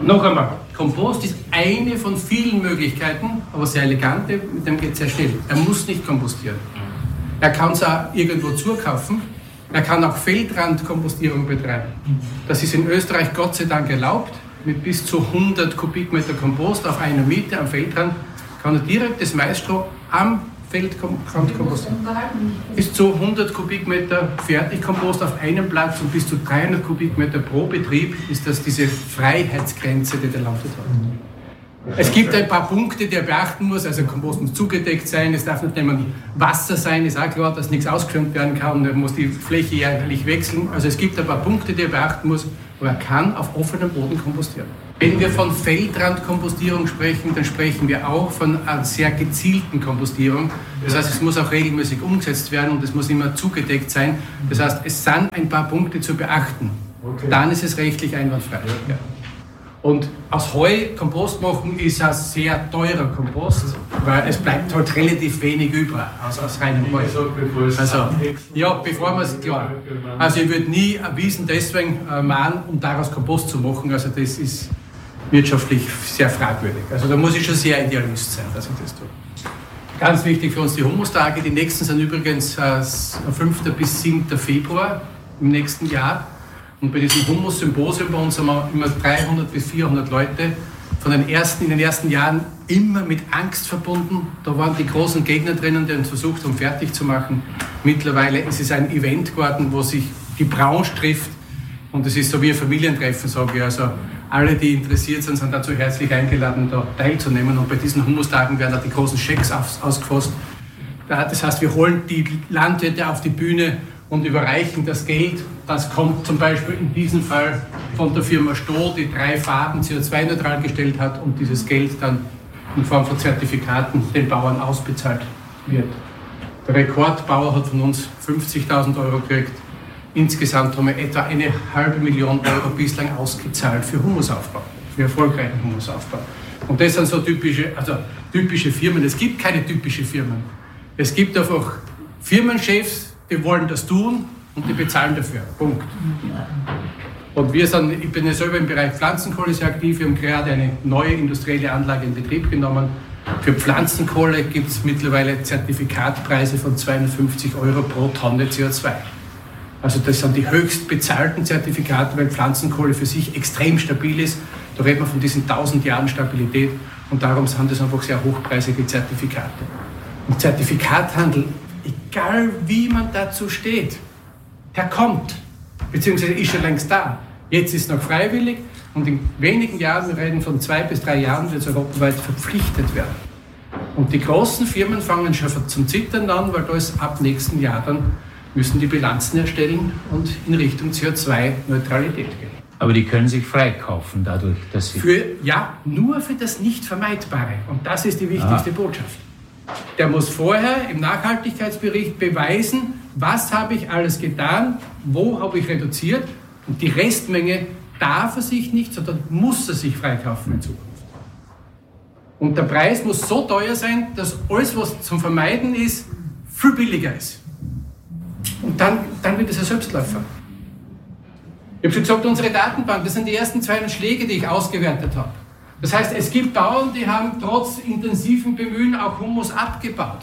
Noch einmal, Kompost ist eine von vielen Möglichkeiten, aber sehr elegante, mit dem geht es sehr schnell. Er muss nicht kompostieren. Er kann es auch irgendwo zukaufen. Er kann auch Feldrandkompostierung betreiben. Das ist in Österreich Gott sei Dank erlaubt. Mit bis zu 100 Kubikmeter Kompost auf einer Miete am Feldrand kann er direkt das Maisstroh am Feldrand kompostieren. Bis zu 100 Kubikmeter Fertigkompost auf einem Platz und bis zu 300 Kubikmeter pro Betrieb ist das diese Freiheitsgrenze, die der Landwirt hat. Es gibt ein paar Punkte, die er beachten muss. Also Kompost muss zugedeckt sein, es darf nicht immer Wasser sein, ist auch klar, dass nichts ausgeschwemmt werden kann, er muss die Fläche jährlich wechseln. Also es gibt ein paar Punkte, die er beachten muss, aber er kann auf offenem Boden kompostieren. Wenn wir von Feldrandkompostierung sprechen, dann sprechen wir auch von einer sehr gezielten Kompostierung. Das heißt, es muss auch regelmäßig umgesetzt werden und es muss immer zugedeckt sein. Das heißt, es sind ein paar Punkte zu beachten. Okay. Dann ist es rechtlich einwandfrei. Ja. Und aus Heu Kompost machen ist ein sehr teurer Kompost, weil es bleibt halt relativ wenig über aus reinem Heu. Also, ja, bevor man es klar. Also ich würde nie Wiesen deswegen mahnen, um daraus Kompost zu machen. Also das ist wirtschaftlich sehr fragwürdig. Also da muss ich schon sehr Idealist sein, dass ich das tue. Ganz wichtig für uns die Humustage. Die nächsten sind übrigens 5. bis 7. Februar im nächsten Jahr. Und bei diesem Humus-Symposium bei uns haben wir immer 300 bis 400 Leute in den ersten Jahren immer mit Angst verbunden. Da waren die großen Gegner drinnen, die uns versucht haben, fertig zu machen. Mittlerweile ist es ein Event geworden, wo sich die Branche trifft. Und es ist so wie ein Familientreffen, sage ich. Also alle, die interessiert sind, sind dazu herzlich eingeladen, da teilzunehmen. Und bei diesen Humustagen werden auch die großen Schecks ausgefasst. Das heißt, wir holen die Landwirte auf die Bühne und überreichen das Geld. Das kommt zum Beispiel in diesem Fall von der Firma Stoh, die 3 Farben CO2-neutral gestellt hat und dieses Geld dann in Form von Zertifikaten den Bauern ausbezahlt wird. Der Rekordbauer hat von uns 50.000 Euro gekriegt. Insgesamt haben wir etwa 500.000 Euro bislang ausgezahlt für Humusaufbau, für erfolgreichen Humusaufbau. Und das sind so typische Firmen. Es gibt keine typischen Firmen. Es gibt einfach Firmenchefs, die wollen das tun und die bezahlen dafür. Punkt. Und ich bin ja selber im Bereich Pflanzenkohle sehr aktiv. Wir haben gerade eine neue industrielle Anlage in Betrieb genommen. Für Pflanzenkohle gibt es mittlerweile Zertifikatpreise von 250 Euro pro Tonne CO2. Also das sind die höchst bezahlten Zertifikate, weil Pflanzenkohle für sich extrem stabil ist. Da redet man von diesen 1000 Jahren Stabilität und darum sind das einfach sehr hochpreisige Zertifikate. Und Zertifikathandel, egal wie man dazu steht, der kommt, beziehungsweise ist schon längst da. Jetzt ist es noch freiwillig und in wenigen Jahren, wir reden von 2 bis 3 Jahren, wird es europaweit verpflichtet werden. Und die großen Firmen fangen schon zum Zittern an, weil da ist ab nächsten Jahr dann müssen die Bilanzen erstellen und in Richtung CO2-Neutralität gehen. Aber die können sich freikaufen dadurch, dass sie... Nur für das Nicht-Vermeidbare. Und das ist die wichtigste Botschaft. Der muss vorher im Nachhaltigkeitsbericht beweisen, was habe ich alles getan, wo habe ich reduziert und die Restmenge darf er sich nicht, sondern muss er sich freikaufen in Zukunft. Und der Preis muss so teuer sein, dass alles, was zum Vermeiden ist, viel billiger ist. Und dann wird es ein Selbstläufer. Ich habe schon gesagt, unsere Datenbank, das sind die ersten 200 Schläge, die ich ausgewertet habe. Das heißt, es gibt Bauern, die haben trotz intensivem Bemühen auch Humus abgebaut.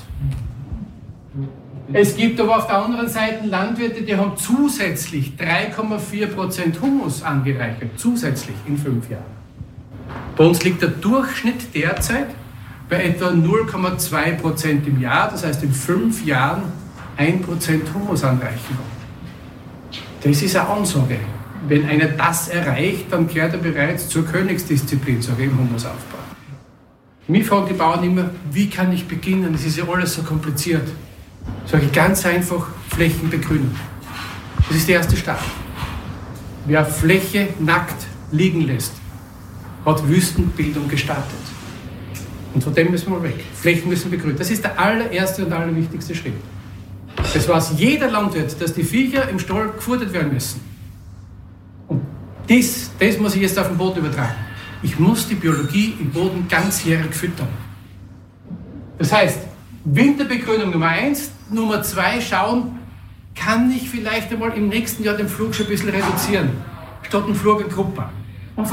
Es gibt aber auf der anderen Seite Landwirte, die haben zusätzlich 3,4% Humus angereichert, zusätzlich in 5 Jahren. Bei uns liegt der Durchschnitt derzeit bei etwa 0,2% im Jahr, das heißt in 5 Jahren 1% Humusanreicherung. Das ist eine Ansage. Wenn einer das erreicht, dann gehört er bereits zur Königsdisziplin, sage ich im Humusaufbau. Mich fragen die Bauern immer, wie kann ich beginnen? Es ist ja alles so kompliziert. Sage ich ganz einfach, Flächen begrünen. Das ist der erste Start. Wer Fläche nackt liegen lässt, hat Wüstenbildung gestartet. Und von dem müssen wir weg. Flächen müssen begrünt. Das ist der allererste und allerwichtigste Schritt. Das weiß jeder Landwirt, dass die Viecher im Stall gefordert werden müssen. Und das muss ich jetzt auf den Boden übertragen. Ich muss die Biologie im Boden ganzjährig füttern. Das heißt, Winterbegrünung Nummer 1, Nummer 2, schauen, kann ich vielleicht einmal im nächsten Jahr den Flug schon ein bisschen reduzieren, statt einen Flug in Gruppe. Einfach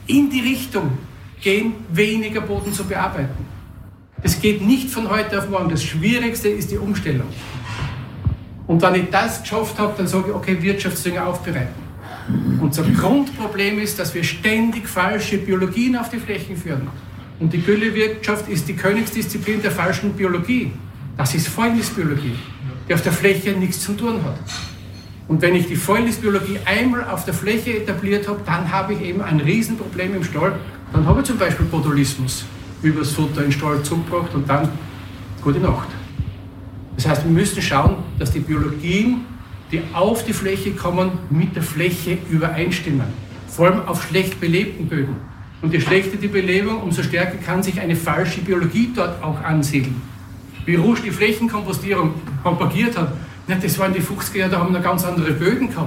in die Richtung gehen, weniger Boden zu bearbeiten. Das geht nicht von heute auf morgen. Das Schwierigste ist die Umstellung. Und wenn ich das geschafft habe, dann sage ich, okay, Wirtschaftsdünger aufbereiten. Unser Grundproblem ist, dass wir ständig falsche Biologien auf die Flächen führen. Und die Güllewirtschaft ist die Königsdisziplin der falschen Biologie. Das ist Fäulnisbiologie, die auf der Fläche nichts zu tun hat. Und wenn ich die Fäulnisbiologie einmal auf der Fläche etabliert habe, dann habe ich eben ein Riesenproblem im Stall. Dann habe ich zum Beispiel Botulismus übers Futter in den Stall zugebracht und dann gute Nacht. Das heißt, wir müssen schauen, dass die Biologien, die auf die Fläche kommen, mit der Fläche übereinstimmen. Vor allem auf schlecht belebten Böden. Und je schlechter die Belebung, umso stärker kann sich eine falsche Biologie dort auch ansiedeln. Wie Rusch die Flächenkompostierung propagiert hat, das waren die 50er Jahre, da haben wir ganz andere Böden gehabt.